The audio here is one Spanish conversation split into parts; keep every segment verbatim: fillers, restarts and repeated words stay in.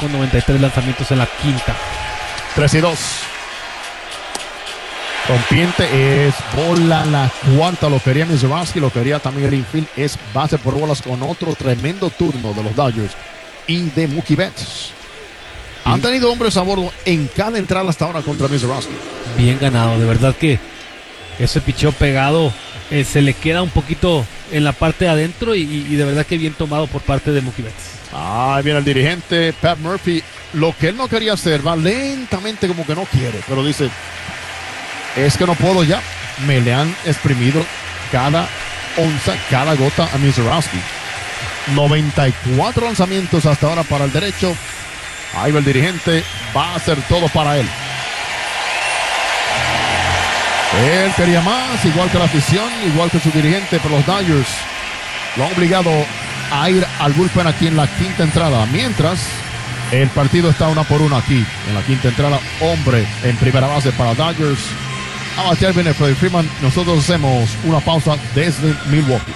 con noventa y tres lanzamientos en la quinta. tres y dos. Rompiente es bola la cuarta, lo quería Mizrachi, lo quería también el infield, es base por bolas con otro tremendo turno de los Dodgers y de Mookie Betts. Han tenido hombres a bordo en cada entrada hasta ahora contra Mizrachi. Bien ganado, de verdad que ese picheo pegado eh, se le queda un poquito en la parte de adentro y, y de verdad que bien tomado por parte de Mookie Betts. Ahí viene el dirigente Pat Murphy, lo que él no quería hacer, va lentamente como que no quiere, pero dice... Es que no puedo ya. Me le han exprimido cada onza, cada gota a Mizrachi. noventa y cuatro lanzamientos hasta ahora para el derecho. Ahí va el dirigente. Va a hacer todo para él. Él quería más, igual que la afición, igual que su dirigente, pero los Dodgers lo han obligado a ir al bullpen aquí en la quinta entrada. Mientras el partido está una por una aquí en la quinta entrada. Hombre en primera base para Dodgers. A batear viene Freddie Freeman. Nosotros hacemos una pausa desde Milwaukee.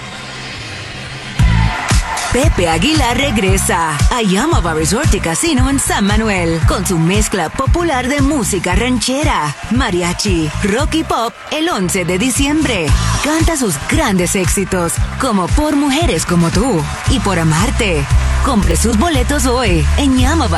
Pepe Aguilar regresa a Yamava Resort y Casino en San Manuel con su mezcla popular de música ranchera, mariachi, rock y pop el once de diciembre. Canta sus grandes éxitos como Por Mujeres Como Tú y Por Amarte. Compre sus boletos hoy en Yamava.